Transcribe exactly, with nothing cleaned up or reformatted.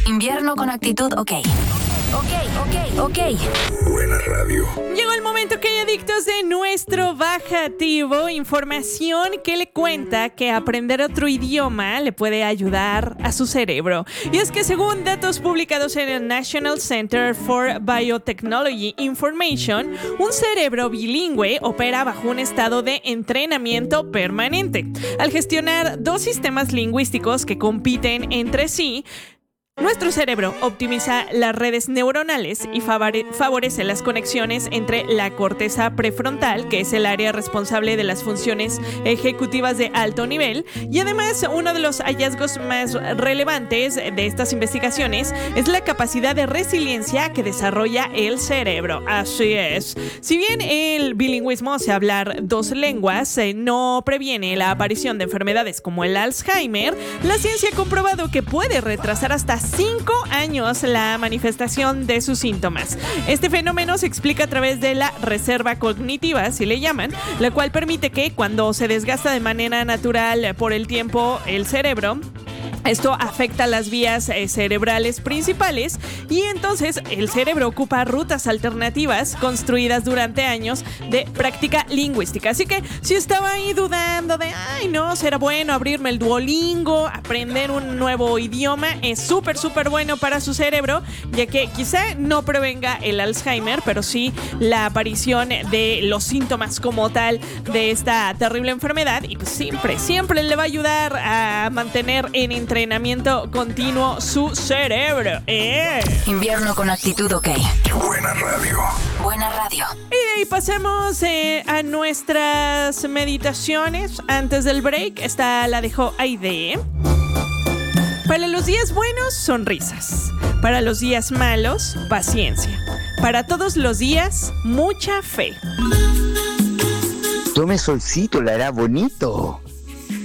Invierno con actitud, ok. Ok, ok, ok. Buena radio. Llegó el momento que hay adictos de nuestro bajativo. Información que le cuenta que aprender otro idioma le puede ayudar a su cerebro. Y es que según datos publicados en el National Center for Biotechnology Information, un cerebro bilingüe opera bajo un estado de entrenamiento permanente. Al gestionar dos sistemas lingüísticos que compiten entre sí, nuestro cerebro optimiza las redes neuronales y favore- favorece las conexiones entre la corteza prefrontal, que es el área responsable de las funciones ejecutivas de alto nivel, y además uno de los hallazgos más relevantes de estas investigaciones es la capacidad de resiliencia que desarrolla el cerebro. Así es. Si bien el bilingüismo, o sea, hablar dos lenguas, eh, no previene la aparición de enfermedades como el Alzheimer, la ciencia ha comprobado que puede retrasar hasta cinco años la manifestación de sus síntomas. Este fenómeno se explica a través de la reserva cognitiva, así le llaman, la cual permite que cuando se desgasta de manera natural por el tiempo el cerebro, esto afecta las vías eh, cerebrales principales y entonces el cerebro ocupa rutas alternativas construidas durante años de práctica lingüística. Así que si estaba ahí dudando de, ay no, será bueno abrirme el Duolingo, aprender un nuevo idioma, es súper, súper bueno para su cerebro, ya que quizá no prevenga el Alzheimer, pero sí la aparición de los síntomas como tal de esta terrible enfermedad y pues siempre, siempre le va a ayudar a mantener en entrenamiento continuo su cerebro. ¡Eh! Invierno con actitud, ok. Buena radio. Buena radio. Y de ahí pasamos eh, a nuestras meditaciones. Antes del break, esta la dejó Aide. Para los días buenos, sonrisas. Para los días malos, paciencia. Para todos los días, mucha fe. Tome solcito, la hará bonito.